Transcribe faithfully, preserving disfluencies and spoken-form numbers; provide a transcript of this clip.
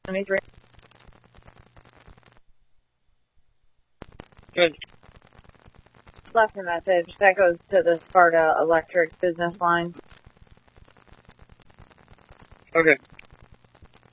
seventy-three. Good. Left a message. That goes to the Sparta Electric business line. Okay.